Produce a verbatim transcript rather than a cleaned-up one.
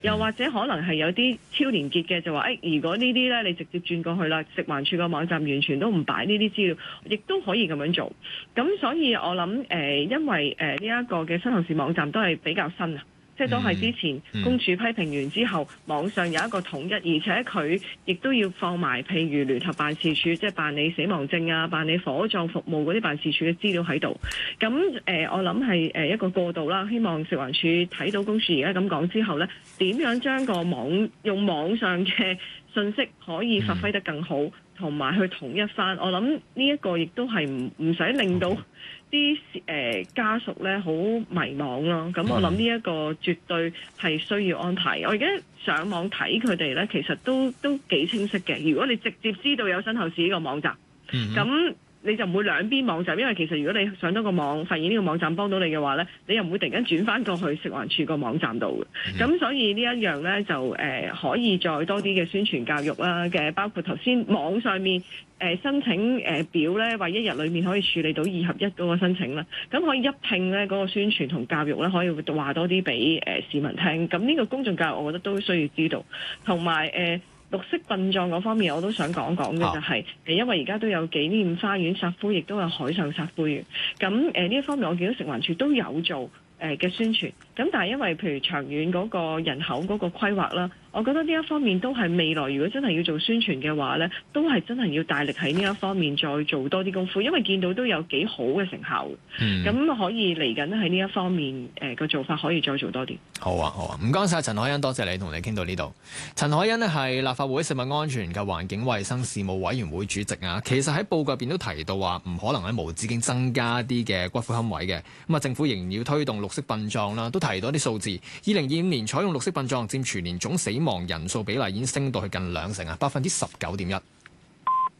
又或者可能係有啲超連結嘅，就話誒、哎，如果呢啲咧你直接轉過去啦，食環署個網站完全都唔擺呢啲資料，亦都可以咁樣做。咁所以我諗誒、呃，因為誒呢一個嘅新同事網站都係比較新啊。即係都係之前公署批評完之後，網上有一個統一，而且佢亦都要放埋譬如聯合辦事處，即係辦理死亡證啊、辦理火葬服務嗰啲辦事處嘅資料喺度。咁誒、呃，我諗係誒一個過渡啦。希望食環署睇到公署而家咁講之後呢，點樣將個網用網上嘅信息可以發揮得更好，同埋去統一翻。我諗呢一個亦都係唔唔使令到啲誒、呃、家屬咧好迷惘咯。咁我諗呢一個絕對係需要安排。我而家上網睇佢哋咧，其實都都幾清晰嘅。如果你直接知道有身後事呢個網站，咁、嗯、你就唔會兩邊網站，因為其實如果你上到個網發現呢個網站幫到你嘅話咧，你又唔會突然間轉翻過去食環署個網站度嘅。咁、嗯、所以呢一樣咧就誒、呃、可以再多啲嘅宣傳教育啦嘅，包括頭先網上面。誒、呃、申請誒、呃、表咧，話一日裏面可以處理到二合一嗰個申請啦，咁可以一併咧嗰、那個宣傳同教育咧，可以話多啲俾誒市民聽。咁呢個公眾教育，我覺得都需要知道。同埋誒綠色殯葬嗰方面，我都想講講嘅就係、是、誒、啊，因為而家都有紀念花園撒灰，亦都有海上撒灰嘅。咁誒呢一方面，我見到食環署都有做誒嘅宣傳。咁但係因為譬如長遠嗰個人口嗰個規劃啦。我覺得呢一方面都係未來，如果真係要做宣傳嘅話呢，都係真係要大力喺呢一方面再做多啲功夫，因為見到都有幾好嘅成效。咁、嗯、可以嚟緊喺呢一方面誒個、呃、做法可以再做多啲。好啊，好啊，唔該晒陳凱欣，多謝你同你傾到呢度。陳凱欣呢係立法會食物安全及環境衛生事務委員會主席啊。其實喺報告入邊都提到話，唔可能喺無止境增加啲嘅骨灰龕位嘅。咁啊，政府仍然要推動綠色殯葬啦，都提到啲數字。二零二五年採用綠色殯葬佔全年總死亡人數比例已經升到去近兩成啊，百分之十九點一。